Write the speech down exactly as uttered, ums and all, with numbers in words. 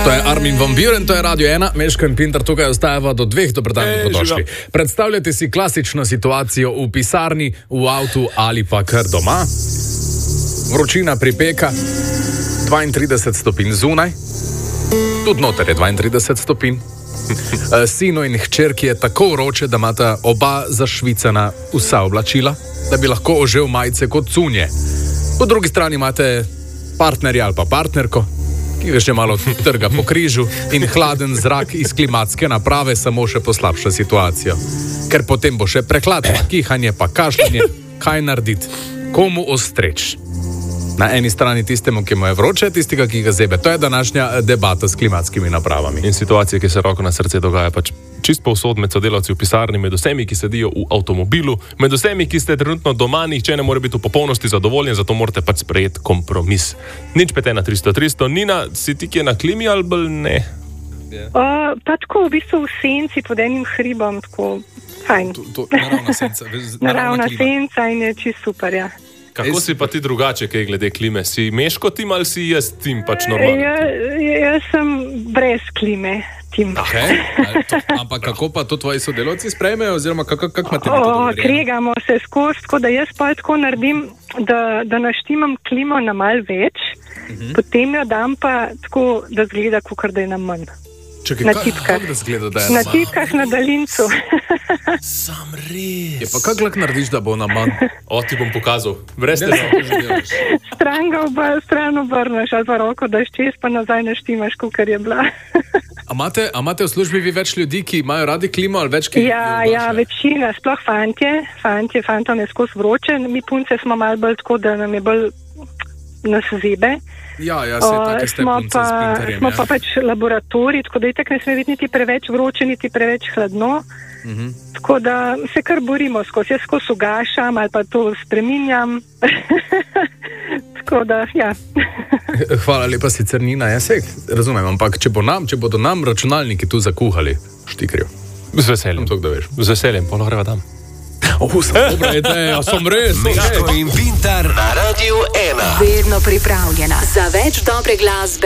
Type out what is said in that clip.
To je Armin van Buuren, to je Radio ena, Meško in Pintar tukaj ostajava do dveh, dober dan, dobrodošli. Predstavljate si klasično situacijo v pisarni, v avtu ali pa kar doma. Vročina pripeka, dvaintrideset stopinj zunaj, tudi noter je dvaintrideset stopinj. Sinu in hčerki je tako vroče, da imata oba zašvicana vsa oblačila, da bi lahko ožel majice kot cunje. Po drugi strani imate partnerja ali pa partnerko, ki ga še malo trga po križu in hladen zrak iz klimatske naprave samo še poslabša situacijo. Ker potem bo še prehlad, kihanje pa kašljanje, kaj narediti, komu ostreč. Na eni strani tistemu, ki mu je vroče, tistega, ki ga zebe. To je današnja debata s klimatskimi napravami. In situacije, ki se roko na srce dogaja pač čist povsod med sodelavci v pisarni, med vsemi, ki sedijo v avtomobilu, med vsemi, ki ste trenutno doma, nihče ne more biti v popolnosti zadovoljen, zato morate pač sprejeti kompromis. Nič pet ena tristo tristo. Nina, si ti kje na klimi ali bolj ne? Yeah. Uh, pa tako v bistvu v senci pod enim hribom, tako fajn. To, to, naravna senca. Naravna senca in je čist super, ja. Kako si pa ti drugače, kaj glede klime? Si Meško tim ali si jaz tim pač normalno? Ja, jaz sem brez klime tim. Okay. To, ampak kako pa to tvoji sodelavci sprejmejo? Oziroma, kako kak imate vi to dogovorjeno? Kregamo se skozi, tako da jaz pa tako naredim, da, da naštimam klimo na mal več, uh-huh. Potem jo dam pa tako, da zgleda, kakor da je na manj. Čakaj, na kak, tipkah. Kak da zgleda, da je na tipkah na daljincu. Sam res. Je pa kak lak narediš, da bo na manj? O, ti bom pokazal. Brez te Stran ga oba, stran obrneš, ali pa roko daš čez, pa nazaj naštimaš, kakor je bila. A imate, a imate v službi vi več ljudi, ki imajo radi klimo ali več, ki... Ja, ja, večina, sploh fantje, fantje, fantom je skozi vroče, mi punce smo malo bolj tako, da nam je bolj nas zebe. Ja, ja, se take ste punce pa, s Pintarjem. Smo ja. pa pač laboratorij, tako da itak ne sme biti niti preveč vroče, niti preveč hladno. Uh-huh. Tako da se kar borimo skozi. Jaz skozi ugašam ali pa to spreminjam. Tako da, ja. Hvala lepa sicer, Nina, jaz se razumem, ampak če, bo nam, če bodo nam računalniki tu zakuhali, Štikrjo. Z veseljem. To, kdo veš. Z veseljem, polo greva tam. Oh, sem dobra ideja, sem res. Meško in Pintar na Radio ena. Vedno pripravljena za več dobre glasbe.